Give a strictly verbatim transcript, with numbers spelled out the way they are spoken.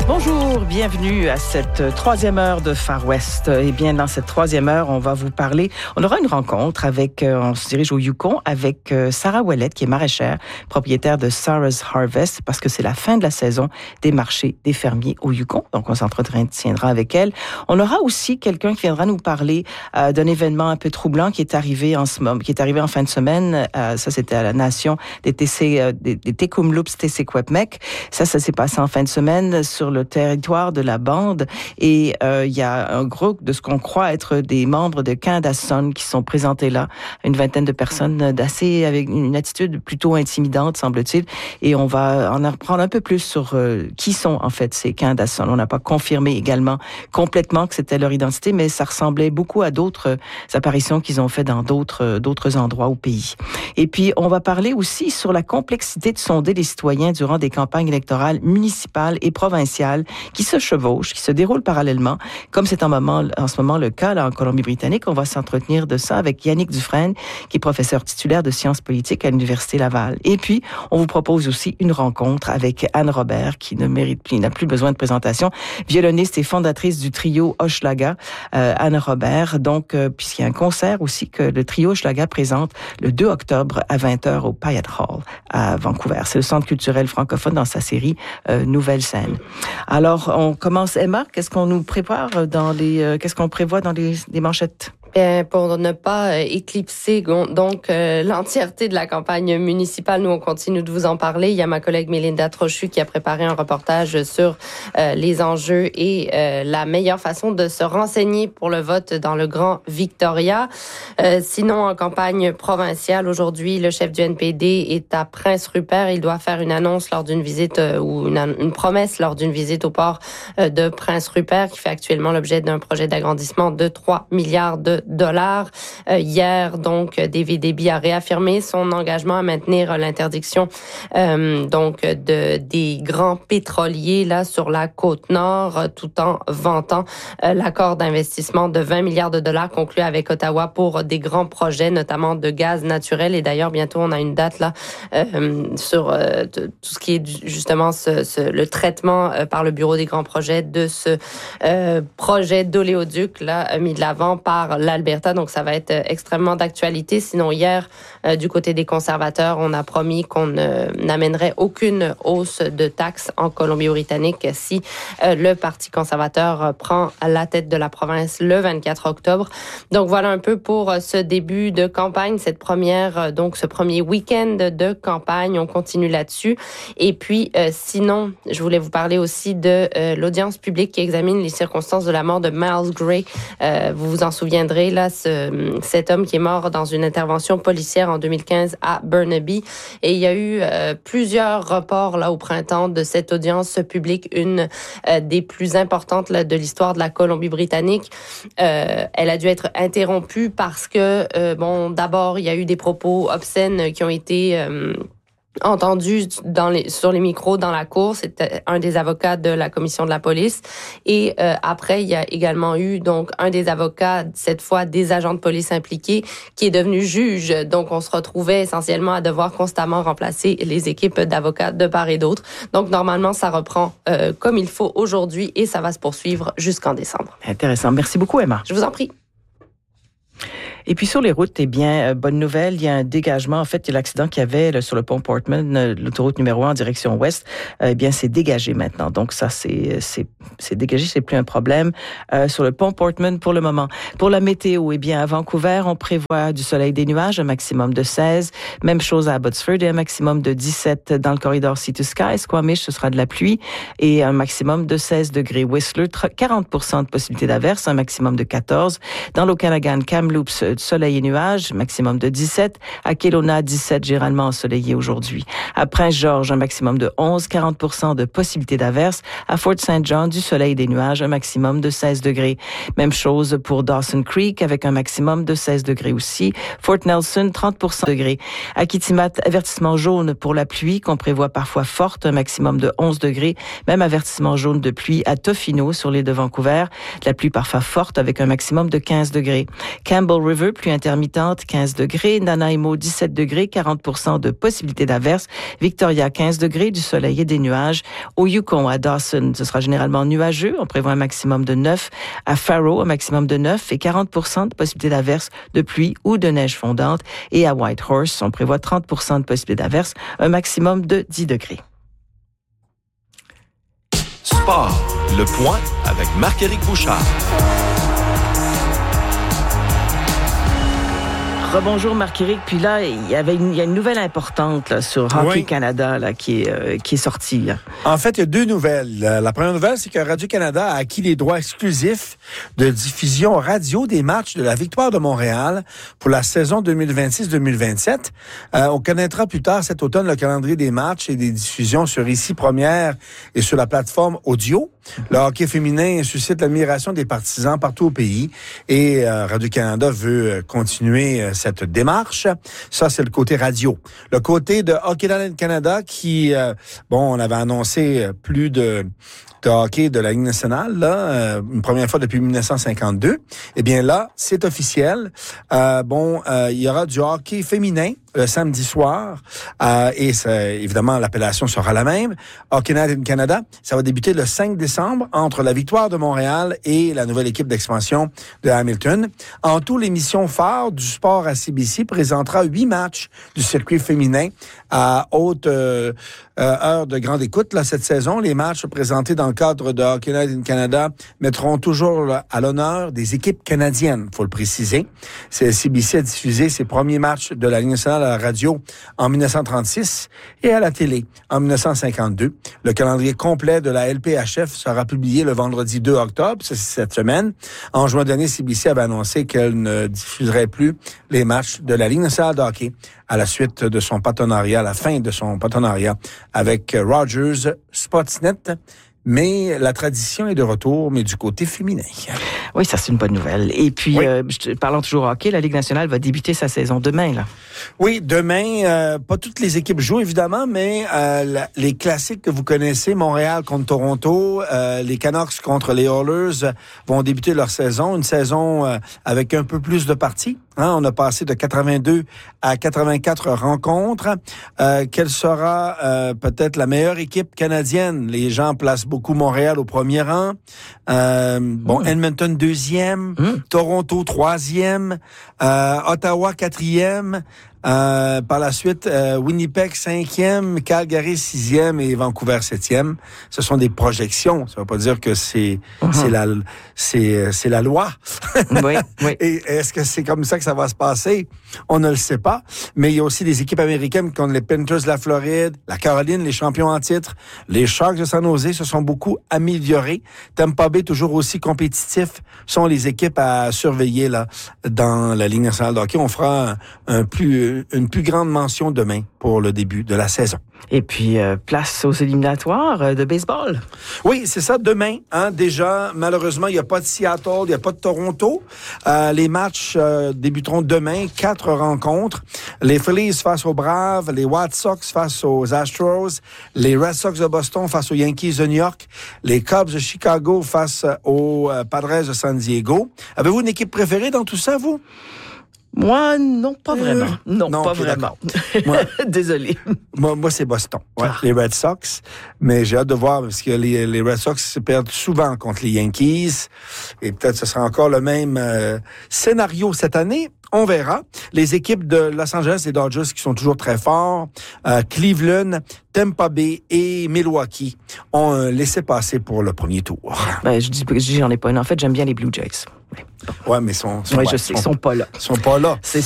Bonjour, bienvenue à cette troisième heure de Far West. Eh bien, dans cette troisième heure, on va vous parler, on aura une rencontre avec, euh, on se dirige au Yukon avec euh, Sarah Ouellette, qui est maraîchère, propriétaire de Sarah's Harvest, parce que c'est la fin de la saison des marchés des fermiers au Yukon. Donc, on s'entretiendra avec elle. On aura aussi quelqu'un qui viendra nous parler euh, d'un événement un peu troublant qui est arrivé en ce moment, qui est arrivé en fin de semaine. Euh, ça, c'était à la nation des T C, euh, des, des Tekumloops Tessé-Kwepmèk. Ça, ça s'est passé en fin de semaine sur le territoire de la bande, et euh, il y a un groupe de ce qu'on croit être des membres de Kandasson qui sont présentés là, une vingtaine de personnes d'assez avec une attitude plutôt intimidante, semble-t-il, et on va en apprendre un peu plus sur euh, qui sont en fait ces Kandasson. On n'a pas confirmé également complètement que c'était leur identité, mais ça ressemblait beaucoup à d'autres euh, apparitions qu'ils ont fait dans d'autres euh, d'autres endroits au pays. Et puis on va parler aussi sur la complexité de sonder les citoyens durant des campagnes électorales municipales et provinciales qui se chevauchent, qui se déroulent parallèlement, comme c'est en, moment, en ce moment le cas là, en Colombie-Britannique. On va s'entretenir de ça avec Yannick Dufresne, qui est professeur titulaire de sciences politiques à l'Université Laval. Et puis, on vous propose aussi une rencontre avec Anne Robert, qui ne mérite plus, n'a plus besoin de présentation, violoniste et fondatrice du trio Hochelaga, euh, Anne Robert. Donc, euh, puisqu'il y a un concert aussi que le trio Hochelaga présente le deux octobre à vingt heures au Pyatt Hall à Vancouver. C'est le centre culturel francophone dans sa série euh, Nouvelle Scène. Alors, on commence. Emma, qu'est-ce qu'on nous prépare dans les, euh, qu'est-ce qu'on prévoit dans les, les manchettes? Bien, pour ne pas euh, éclipser donc euh, l'entièreté de la campagne municipale, nous on continue de vous en parler. Il y a ma collègue Mélinda Trochu qui a préparé un reportage sur euh, les enjeux et euh, la meilleure façon de se renseigner pour le vote dans le Grand Victoria. Euh, sinon, en campagne provinciale, aujourd'hui, le chef du N P D est à Prince-Rupert. Il doit faire une annonce lors d'une visite euh, ou une, une promesse lors d'une visite au port euh, de Prince-Rupert qui fait actuellement l'objet d'un projet d'agrandissement de trois milliards de dollars. Euh, hier, donc, David Eby a réaffirmé son engagement à maintenir l'interdiction euh, donc de des grands pétroliers là sur la côte nord, tout en vantant euh, l'accord d'investissement de vingt milliards de dollars conclu avec Ottawa pour des grands projets, notamment de gaz naturel. Et d'ailleurs, bientôt, on a une date là euh, sur euh, tout ce qui est justement ce, ce, le traitement euh, par le Bureau des grands projets de ce euh, projet d'oléoduc là mis de l'avant par l'Alberta, donc ça va être extrêmement d'actualité. Sinon, hier, euh, du côté des conservateurs, on a promis qu'on euh, n'amènerait aucune hausse de taxes en Colombie-Britannique si euh, le Parti conservateur euh, prend la tête de la province le vingt-quatre octobre. Donc voilà un peu pour euh, ce début de campagne, cette première, euh, donc ce premier week-end de campagne. On continue là-dessus. Et puis, euh, sinon, je voulais vous parler aussi de euh, l'audience publique qui examine les circonstances de la mort de Miles Gray. Euh, vous vous en souviendrez, là, ce, cet homme qui est mort dans une intervention policière en deux mille quinze à Burnaby. Et il y a eu euh, plusieurs reports là au printemps de cette audience publique, une euh, des plus importantes là, de l'histoire de la Colombie-Britannique. Euh, elle a dû être interrompue parce que, euh, bon, d'abord, il y a eu des propos obscènes qui ont été... Euh, entendu dans les, sur les micros dans la cour. C'était un des avocats de la commission de la police. Et euh, après, il y a également eu donc un des avocats, cette fois des agents de police impliqués, qui est devenu juge. Donc, on se retrouvait essentiellement à devoir constamment remplacer les équipes d'avocats de part et d'autre. Donc, normalement, ça reprend euh, comme il faut aujourd'hui et ça va se poursuivre jusqu'en décembre. Intéressant. Merci beaucoup, Emma. Je vous en prie. Et puis sur les routes, eh bien, euh, bonne nouvelle, il y a un dégagement. En fait, il y a l'accident qu'il y avait là, sur le pont Portman, euh, l'autoroute numéro un en direction ouest. Euh, eh bien, c'est dégagé maintenant. Donc ça, c'est c'est c'est dégagé, c'est plus un problème euh, sur le pont Portman pour le moment. Pour la météo, eh bien, à Vancouver, on prévoit du soleil, des nuages, un maximum de seize. Même chose à Abbotsford, et un maximum de dix-sept dans le corridor Sea to Sky. Squamish, ce sera de la pluie et un maximum de seize degrés. Whistler, quarante pour cent de possibilité d'averse, un maximum de quatorze. Dans l'Okanagan, Kamloops, soleil et nuages, maximum de dix-sept. À Kelowna, dix-sept, généralement ensoleillé aujourd'hui. À Prince-Georges, un maximum de onze, quarante pour cent de possibilité d'averse. À Fort Saint John, du soleil et des nuages, un maximum de seize degrés. Même chose pour Dawson Creek, avec un maximum de seize degrés aussi. Fort Nelson, trente pour cent degrés. À Kitimat, avertissement jaune pour la pluie, qu'on prévoit parfois forte, un maximum de onze degrés. Même avertissement jaune de pluie à Tofino, sur l'île de Vancouver. De la pluie parfois forte, avec un maximum de quinze degrés. Campbell River, nuageux, pluie intermittente, quinze degrés. Nanaimo, dix-sept degrés, quarante pour cent de possibilité d'averse. Victoria, quinze degrés, du soleil et des nuages. Au Yukon, à Dawson, ce sera généralement nuageux. On prévoit un maximum de neuf. À Faro, un maximum de neuf et quarante pour cent de possibilité d'averse, de pluie ou de neige fondante. Et à Whitehorse, on prévoit trente pour cent de possibilité d'averse, un maximum de dix degrés. Sport, le point avec Marc-Éric Bouchard. Rebonjour Marc-Éric. Puis là, il y avait une, il y a une nouvelle importante là, sur Hockey oui. Canada là, qui, est, euh, qui est sortie. Là. En fait, il y a deux nouvelles. La première nouvelle, c'est que Radio-Canada a acquis les droits exclusifs de diffusion radio des matchs de la Victoire de Montréal pour la saison deux mille vingt-six deux mille vingt-sept. Euh, on connaîtra plus tard cet automne le calendrier des matchs et des diffusions sur Ici Première et sur la plateforme audio. Le hockey féminin suscite l'admiration des partisans partout au pays et euh, Radio-Canada veut continuer euh, cette démarche. Ça, c'est le côté radio. Le côté de Hockey Canada qui, euh, bon, on avait annoncé plus de... de hockey de la Ligue nationale, là, euh, une première fois depuis dix-neuf cent cinquante-deux. Eh bien là, c'est officiel. Euh, bon, euh, il y aura du hockey féminin le samedi soir euh, et ça, évidemment, l'appellation sera la même. Hockey Night in Canada, ça va débuter le cinq décembre entre la Victoire de Montréal et la nouvelle équipe d'expansion de Hamilton. En tout, l'émission phare du sport à C B C présentera huit matchs du circuit féminin à haute euh, euh, heure de grande écoute. Là, cette saison, les matchs présentés dans le cadre de Hockey Night in Canada mettront toujours à l'honneur des équipes canadiennes, il faut le préciser. C'est C B C a diffusé ses premiers matchs de la Ligue nationale à la radio en dix-neuf cent trente-six et à la télé en dix-neuf cent cinquante-deux. Le calendrier complet de la L P H F sera publié le vendredi deux octobre, c'est cette semaine. En juin dernier, C B C avait annoncé qu'elle ne diffuserait plus les matchs de la Ligue nationale de hockey à la suite de son partenariat, à la fin de son partenariat avec Rogers Sportsnet. Mais la tradition est de retour, mais du côté féminin. Oui, ça, c'est une bonne nouvelle. Et puis, oui. euh, parlant toujours hockey, la Ligue nationale va débuter sa saison demain, là. Oui, demain, euh, pas toutes les équipes jouent, évidemment, mais euh, la, les classiques que vous connaissez, Montréal contre Toronto, euh, les Canucks contre les Oilers vont débuter leur saison. Une saison euh, avec un peu plus de parties. Hein, on a passé de quatre-vingt-deux à quatre-vingt-quatre rencontres. Euh, quelle sera euh, peut-être la meilleure équipe canadienne? Les gens placent beaucoup Montréal au premier rang. Euh, bon, mmh. Edmonton deuxième, mmh. Toronto troisième, euh, Ottawa quatrième. Euh, par la suite, euh, Winnipeg cinquième, Calgary sixième et Vancouver septième. Ce sont des projections. Ça ne veut pas dire que c'est uh-huh. c'est la c'est c'est la loi. Oui, oui. Et est-ce que c'est comme ça que ça va se passer? On ne le sait pas. Mais il y a aussi des équipes américaines comme les Panthers de la Floride, la Caroline, les champions en titre, les Sharks de San Jose se sont beaucoup améliorés. Tampa Bay, toujours aussi compétitif, sont les équipes à surveiller là dans la Ligue nationale de hockey. On fera un, un plus une plus grande mention demain pour le début de la saison. Et puis, euh, place aux éliminatoires de baseball. Oui, c'est ça, demain. Hein, déjà, malheureusement, il n'y a pas de Seattle, il n'y a pas de Toronto. Euh, les matchs euh, débuteront demain, quatre rencontres. Les Phillies face aux Braves, les White Sox face aux Astros, les Red Sox de Boston face aux Yankees de New York, les Cubs de Chicago face aux euh, Padres de San Diego. Avez-vous une équipe préférée dans tout ça, vous? Moi, non, pas vraiment. Euh, non, non, pas okay, vraiment. Moi, désolé. Moi, moi, c'est Boston. Ouais, ah. Les Red Sox. Mais j'ai hâte de voir parce que les, les Red Sox se perdent souvent contre les Yankees. Et peut-être que ce sera encore le même euh, scénario cette année. On verra. Les équipes de Los Angeles et Dodgers qui sont toujours très forts, euh, Cleveland, Tampa Bay et Milwaukee ont euh, laissé passer pour le premier tour. Ben, je dis, je dis j'en ai pas une. En fait, j'aime bien les Blue Jays. Ouais, mais sont, sont ouais, ouais, je sais, sont, sont pas là. Sont pas là. C'est